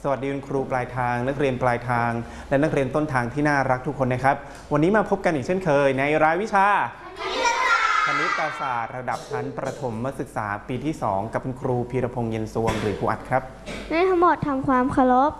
สวัสดีคุณครูปลายทางนักเรียนปลายทางและนักเรียนต้นทางที่น่ารักทุกคนนะครับวันนี้มาพบกันอีกเช่นเคยในรายวิชาคณิตศาสตร์ระดับชั้นประถมศึกษาปีที่2กับคุณครูพีรพงษ์เย็นสวงหรือครูอัดครับในทั้งหมดทำความเคารพ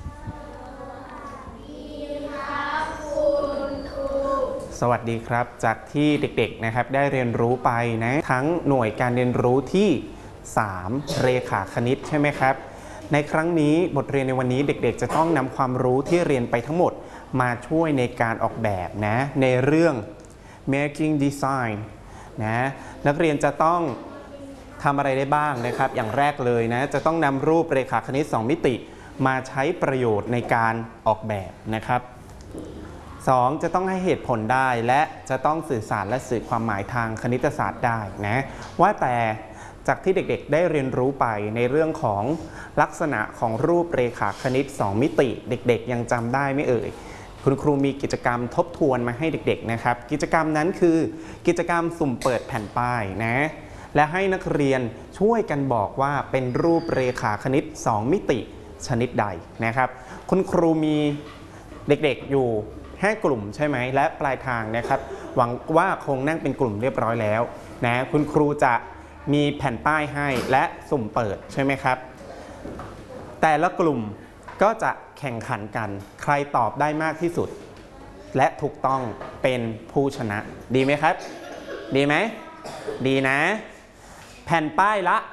สวัสดีครับจากที่เด็กๆนะครับได้เรียนรู้ไปนะทั้งหน่วยการเรียนรู้ที่3เรขาคณิตใช่ไหมครับในครั้งนี้บทเรียนในวันนี้เด็กๆจะต้องนำความรู้ที่เรียนไปทั้งหมดมาช่วยในการออกแบบนะในเรื่อง making design นะนักเรียนจะต้องทำอะไรได้บ้างนะครับอย่างแรกเลยนะจะต้องนำรูปเรขาคณิต2มิติมาใช้ประโยชน์ในการออกแบบนะครับ2จะต้องให้เหตุผลได้และจะต้องสื่อสารและสื่อความหมายทางคณิตศาสตร์ได้นะว่าแต่จากที่เด็กๆได้เรียนรู้ไปในเรื่องของลักษณะของรูปเรขาคณิต2มิติเด็กๆยังจำได้ไม่เอ่ยคุณครูมีกิจกรรมทบทวนมาให้เด็กๆนะครับกิจกรรมนั้นคือกิจกรรมสุ่มเปิดแผ่นป้ายนะและให้นักเรียนช่วยกันบอกว่าเป็นรูปเรขาคณิต2มิติชนิดใดนะครับคุณครูมีเด็กๆอยู่5กลุ่มใช่ไหมและปลายทางนะครับหวังว่าคงนั่งเป็นกลุ่มเรียบร้อยแล้วนะคุณครูจะมีแผ่นป้ายให้และสุ่มเปิดใช่ไหมครับแต่ละกลุ่มก็จะแข่งขันกันใครตอบได้มากที่สุดและถูกต้องเป็นผู้ชนะดีไหมครับดีไหมดีนะแผ่นป้ายละ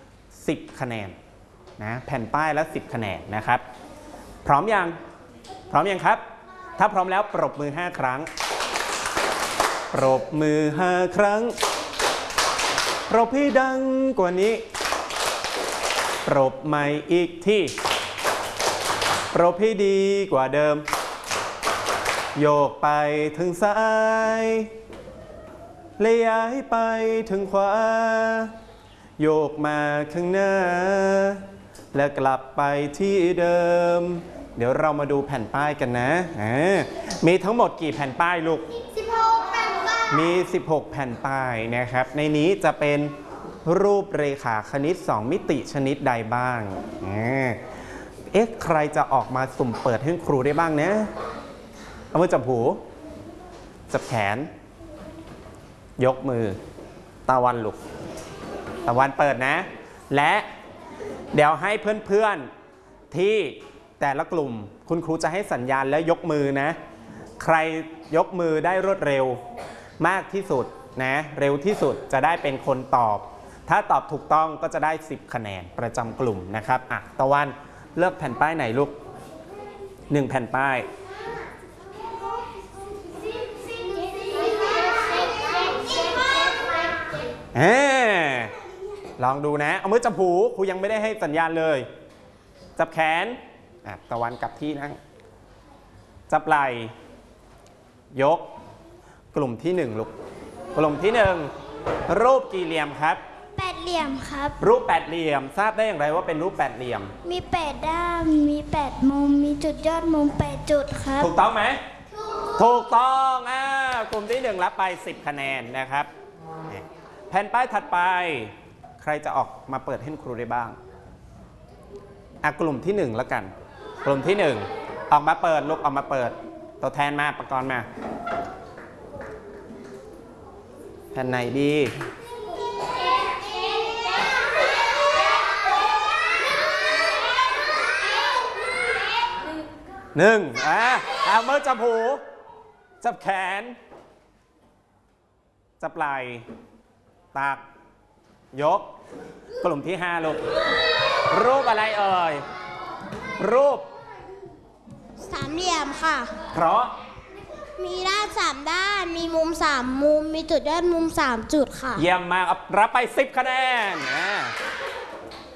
10คะแนนนะแผ่นป้ายละ10คะแนนนะครับพร้อมยังครับถ้าพร้อมแล้วปรบมือ5ครั้งปรบมือ5ครั้งปรบให้ดังกว่านี้ปรบใหม่อีกที่ปรบให้ดีกว่าเดิมโยกไปถึงซ้ายและย้ายไปถึงขวาโยกมาข้างหน้าและกลับไปที่เดิมเดี๋ยวเรามาดูแผ่นป้ายกันนะมีทั้งหมดกี่แผ่นป้ายลูก16แผ่นป้ายมี16แผ่นป้ายนะครับในนี้จะเป็นรูปเรขาคณิต2มิติชนิดใดบ้างใครจะออกมาสุ่มเปิดให้ครูได้บ้างนะเอามือจับหูจับแขนยกมือตะวันลูกตะวันเปิดนะและเดี๋ยวให้เพื่อนๆที่แต่ละกลุ่มคุณครูจะให้สัญญาณแล้วยกมือนะใครยกมือได้รวดเร็วมากที่สุดนะเร็วที่สุดจะได้เป็นคนตอบถ้าตอบถูกต้องก็จะได้10คะแนนประจำกลุ่มนะครับตะวันเลือกแผ่นป้ายไหนลูก1แผ่นป้ายลองดูนะเอามือจับหูครูยังไม่ได้ให้สัญญาณเลยจับแขนตะวันกลับที่นั่งจับไหล่ยกกลุ่มที่1ลูกกลุ่มที่1รูปกี่เหลี่ยมครับ 8เหลี่ยมครับรูป8เหลี่ยมทราบได้อย่างไรว่าเป็นรูป8เหลี่ยมมี8ด้านมี8มุมมีจุดยอดมุม8จุดครับถูกต้องไหมถูกต้องกลุ่มที่1รับไป10คะแนนนะครับแผ่นป้ายถัดไปใครจะออกมาเปิดให้ครูได้บ้างกลุ่มที่1แล้วกันกลุ่มที่1ออกมาเปิดลูกออกมาเปิดตัวแทนมาประกรณ์มาแผ่นไหนดีเอามือจับหูจับแขนจับไหล่ตักยกกลุ่มที่5ลูกรูปอะไรเอ่ยรูป 3เหลี่ยมค่ะเพราะมีด้าน3ด้านมีมุม3มุมมีจุดยอดมุม3จุดค่ะเยี่ยมมากรับไป10คะแนน